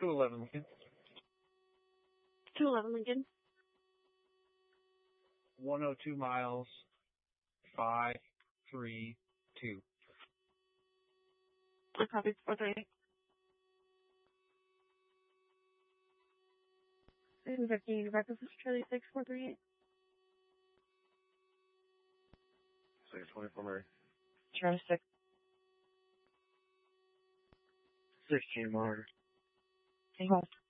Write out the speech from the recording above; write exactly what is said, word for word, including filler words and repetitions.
two eleven Lincoln. two eleven Lincoln. one oh two miles, five three two. I copied four three eight. six fifteen, breakfast is Charlie six four three eight. six twenty-four Murray. Charlie six. sixteen Murray. Take off.